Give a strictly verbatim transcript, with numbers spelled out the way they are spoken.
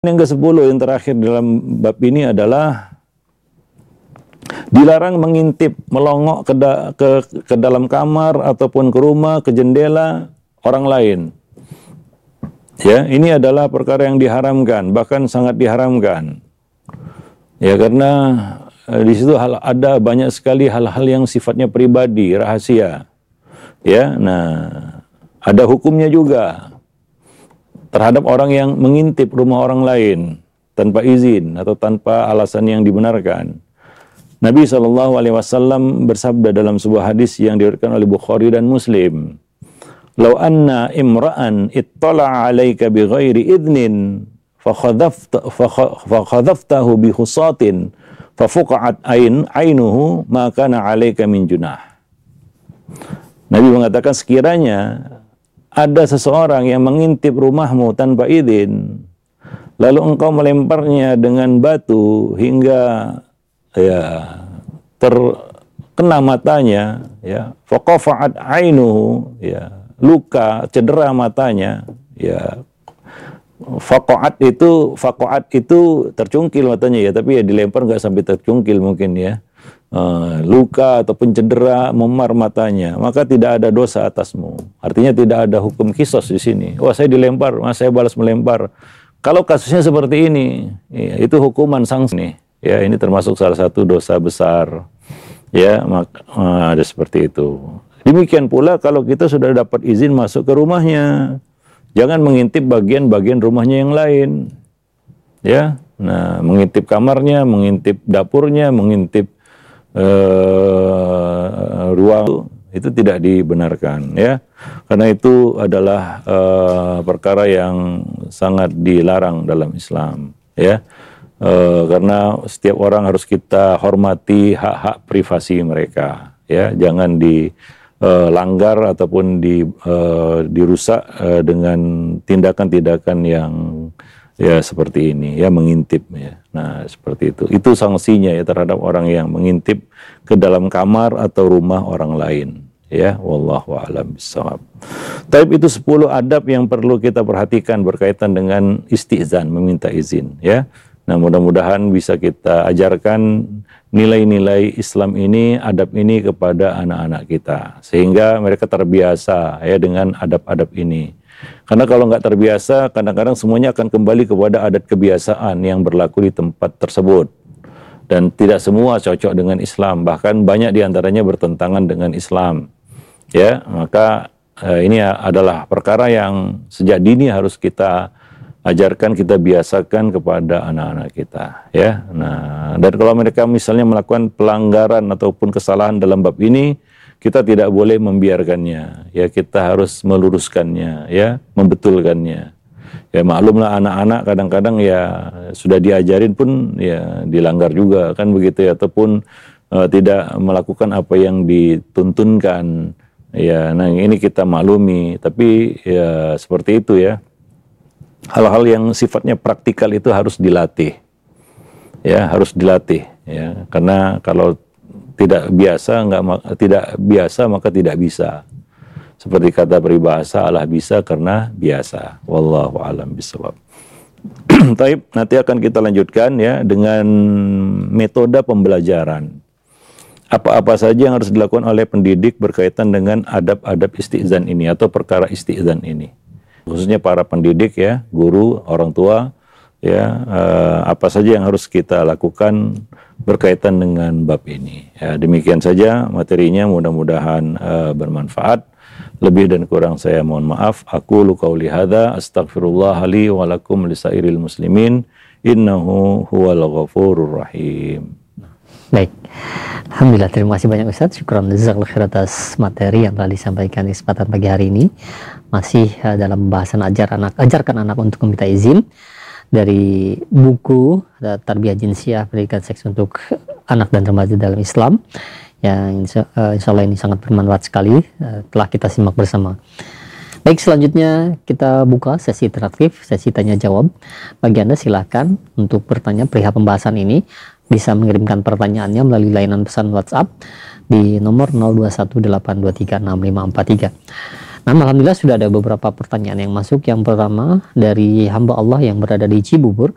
Yang kesepuluh yang terakhir dalam bab ini adalah dilarang mengintip, melongok ke, da, ke, ke dalam kamar ataupun ke rumah, ke jendela orang lain. Ya, ini adalah perkara yang diharamkan, bahkan sangat diharamkan. Ya, karena eh, di situ hal, ada banyak sekali hal-hal yang sifatnya pribadi, rahasia. Ya, nah ada hukumnya juga terhadap orang yang mengintip rumah orang lain tanpa izin atau tanpa alasan yang dibenarkan. Nabi shallallahu alaihi wasallam bersabda dalam sebuah hadis yang diriwayatkan oleh Bukhari dan Muslim, "Lau anna imra'an ittala'a 'alaika bighairi idnin fakhadhaftahu bi khusatin fafuqa'at ain ainuhu ma kana 'alaika min junah." Nabi mengatakan, sekiranya ada seseorang yang mengintip rumahmu tanpa izin, lalu engkau melemparnya dengan batu hingga ya terkena matanya, ya faqafa'at ainuhu, ya luka, cedera matanya, ya faqa'at itu faqa'at itu tercungkil matanya, ya tapi ya dilempar nggak sampai tercungkil mungkin ya. Uh, luka ataupun cedera memar matanya, maka tidak ada dosa atasmu. Artinya tidak ada hukum kisos di sini. Wah, saya dilempar, mas saya balas melempar. Kalau kasusnya seperti ini, ya, itu hukuman sanksi nih. Ya, ini termasuk salah satu dosa besar. Ya, maka uh, ada seperti itu. Demikian pula kalau kita sudah dapat izin masuk ke rumahnya, jangan mengintip bagian-bagian rumahnya yang lain. Ya, nah mengintip kamarnya, mengintip dapurnya, mengintip Uh, ruang itu tidak dibenarkan, ya, karena itu adalah uh, perkara yang sangat dilarang dalam Islam, ya, uh, karena setiap orang harus kita hormati hak-hak privasi mereka, ya, jangan dilanggar uh, ataupun di, uh, dirusak uh, dengan tindakan-tindakan yang ya seperti ini, ya mengintip, ya. Nah seperti itu. Itu sanksinya ya terhadap orang yang mengintip ke dalam kamar atau rumah orang lain. Ya, wallahu a'lam bishawab. Tapi itu sepuluh adab yang perlu kita perhatikan berkaitan dengan istizan, meminta izin. Ya. Nah mudah-mudahan bisa kita ajarkan nilai-nilai Islam ini, adab ini kepada anak-anak kita, sehingga mereka terbiasa ya dengan adab-adab ini. Karena kalau nggak terbiasa, kadang-kadang semuanya akan kembali kepada adat kebiasaan yang berlaku di tempat tersebut. Dan tidak semua cocok dengan Islam, bahkan banyak diantaranya bertentangan dengan Islam. Ya, maka eh, ini adalah perkara yang sejak dini harus kita ajarkan, kita biasakan kepada anak-anak kita. Ya, nah, dan kalau mereka misalnya melakukan pelanggaran ataupun kesalahan dalam bab ini, kita tidak boleh membiarkannya, ya kita harus meluruskannya, ya membetulkannya. Ya maklumlah anak-anak kadang-kadang ya sudah diajarin pun ya dilanggar juga kan begitu ya, ataupun uh, tidak melakukan apa yang dituntunkan. Ya, nah ini kita maklumi, tapi ya seperti itu ya. Hal-hal yang sifatnya praktikal itu harus dilatih, ya harus dilatih, ya karena kalau tidak biasa, enggak tidak biasa maka tidak bisa. Seperti kata peribahasa, Allah bisa karena biasa. Wallahu a'lam bishawab. Taib, nanti akan kita lanjutkan ya dengan metode pembelajaran. Apa-apa saja yang harus dilakukan oleh pendidik berkaitan dengan adab-adab istizan ini atau perkara istizan ini. Khususnya para pendidik ya, guru, orang tua, ya eh, apa saja yang harus kita lakukan berkaitan dengan bab ini. Ya, demikian saja materinya, mudah-mudahan uh, bermanfaat. Lebih dan kurang saya mohon maaf. Aku qauli hadza astaghfirullah li wa lakum lisairil muslimin innahu huwal ghafurur rahim. Baik. Alhamdulillah, terima kasih banyak Ustaz. Syukran jazakallahu khair atas materi yang telah disampaikan di kesempatan pagi hari ini. Masih uh, dalam pembahasan ajar anak ajarkan anak untuk meminta izin dari buku Tarbiyah Jinsiyah, Pendidikan Seks untuk Anak dan Remaja dalam Islam, yang insya, uh, insya Allah ini sangat bermanfaat sekali, uh, telah kita simak bersama. Baik, selanjutnya kita buka sesi interaktif, sesi tanya jawab. Bagi Anda silakan untuk bertanya perihal pembahasan ini, bisa mengirimkan pertanyaannya melalui layanan pesan WhatsApp di nomor nol dua satu delapan dua tiga enam lima empat tiga. Nah, alhamdulillah sudah ada beberapa pertanyaan yang masuk. Yang pertama dari hamba Allah yang berada di Cibubur.